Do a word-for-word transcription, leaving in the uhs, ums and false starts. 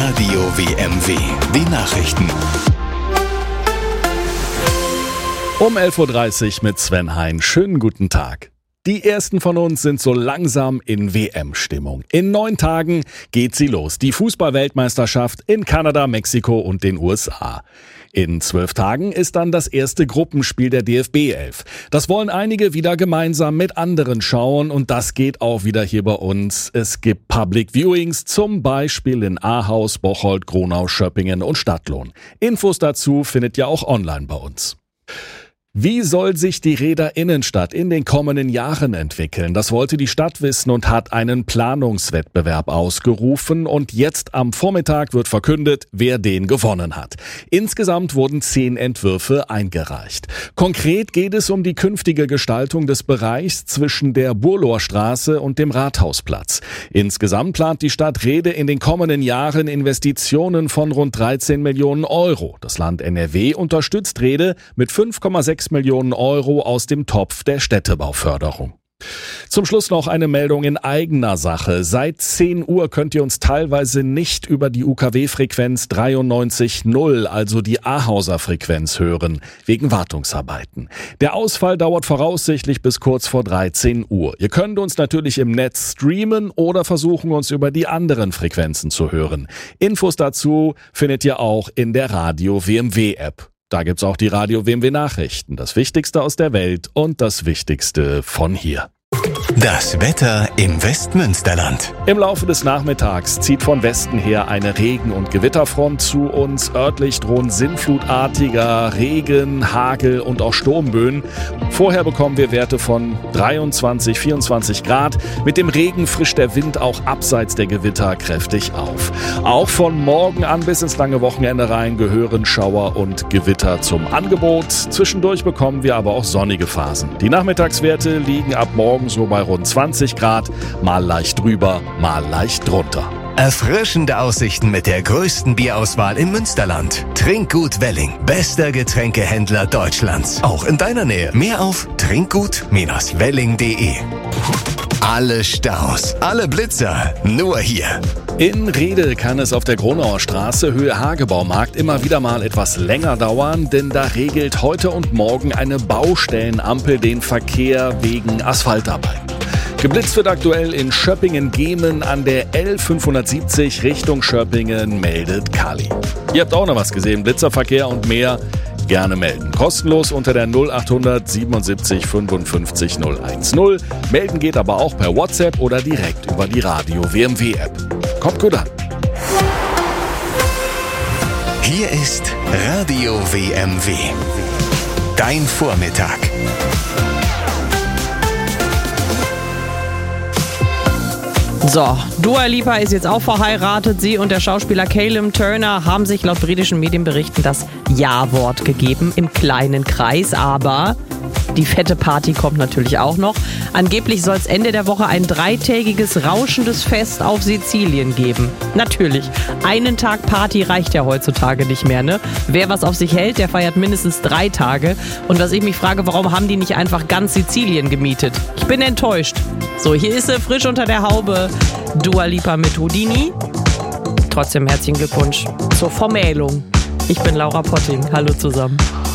Radio W M W, die Nachrichten. Um elf Uhr dreißig mit Sven Hein. Schönen guten Tag. Die ersten von uns sind so langsam in W M-Stimmung. In neun Tagen geht sie los. Die Fußball-Weltmeisterschaft in Kanada, Mexiko und den U S A. In zwölf Tagen ist dann das erste Gruppenspiel der D F B elf. Das wollen einige wieder gemeinsam mit anderen schauen und das geht auch wieder hier bei uns. Es gibt Public Viewings, zum Beispiel in Ahaus, Bocholt, Gronau, Schöppingen und Stadtlohn. Infos dazu findet ihr auch online bei uns. Wie soll sich die Rheder Innenstadt in den kommenden Jahren entwickeln? Das wollte die Stadt wissen und hat einen Planungswettbewerb ausgerufen. Und jetzt am Vormittag wird verkündet, wer den gewonnen hat. Insgesamt wurden zehn Entwürfe eingereicht. Konkret geht es um die künftige Gestaltung des Bereichs zwischen der Burlorstraße und dem Rathausplatz. Insgesamt plant die Stadt Rhede in den kommenden Jahren Investitionen von rund dreizehn Millionen Euro. Das Land N R W unterstützt Rhede mit fünf Komma sechs Millionen Euro aus dem Topf der Städtebauförderung. Zum Schluss noch eine Meldung in eigener Sache. Seit zehn Uhr könnt ihr uns teilweise nicht über die U K W-Frequenz dreiundneunzig null, also die Ahauser Frequenz, hören, wegen Wartungsarbeiten. Der Ausfall dauert voraussichtlich bis kurz vor dreizehn Uhr. Ihr könnt uns natürlich im Netz streamen oder versuchen, uns über die anderen Frequenzen zu hören. Infos dazu findet ihr auch in der Radio W M W-App. Da gibt's auch die Radio W M W Nachrichten, das Wichtigste aus der Welt und das Wichtigste von hier. Das Wetter im Westmünsterland. Im Laufe des Nachmittags zieht von Westen her eine Regen- und Gewitterfront zu uns. Örtlich drohen sinnflutartiger Regen, Hagel und auch Sturmböen. Vorher bekommen wir Werte von dreiundzwanzig, vierundzwanzig Grad. Mit dem Regen frischt der Wind auch abseits der Gewitter kräftig auf. Auch von morgen an bis ins lange Wochenende rein gehören Schauer und Gewitter zum Angebot. Zwischendurch bekommen wir aber auch sonnige Phasen. Die Nachmittagswerte liegen ab morgen so bei rund zwanzig Grad, mal leicht drüber, mal leicht drunter. Erfrischende Aussichten mit der größten Bierauswahl im Münsterland. Trinkgut Welling, bester Getränkehändler Deutschlands. Auch in deiner Nähe. Mehr auf trinkgut Bindestrich welling punkt de. Alle Staus, alle Blitzer, nur hier. In Rhede kann es auf der Gronauer Straße Höhe Hagebaumarkt immer wieder mal etwas länger dauern, denn da regelt heute und morgen eine Baustellenampel den Verkehr wegen Asphaltarbeiten. Geblitzt wird aktuell in Schöppingen-Gehmen an der L fünfhundertsiebzig Richtung Schöppingen, meldet Kali. Ihr habt auch noch was gesehen, Blitzerverkehr und mehr, gerne melden. Kostenlos unter der null achthundert siebenundsiebzig fünfundfünfzig null eins null. Melden geht aber auch per WhatsApp oder direkt über die Radio W M W-App. Kommt gut an. Hier ist Radio W M W. Dein Vormittag. So, Dua Lipa ist jetzt auch verheiratet. Sie und der Schauspieler Callum Turner haben sich laut britischen Medienberichten das Ja-Wort gegeben im kleinen Kreis. Aber die fette Party kommt natürlich auch noch. Angeblich soll es Ende der Woche ein dreitägiges rauschendes Fest auf Sizilien geben. Natürlich, einen Tag Party reicht ja heutzutage nicht mehr, ne? Wer was auf sich hält, der feiert mindestens drei Tage. Und was ich mich frage, warum haben die nicht einfach ganz Sizilien gemietet? Ich bin enttäuscht. So, hier ist sie frisch unter der Haube. Dua Lipa mit Houdini. Trotzdem herzlichen Glückwunsch zur Vermählung. Ich bin Laura Potting. Hallo zusammen.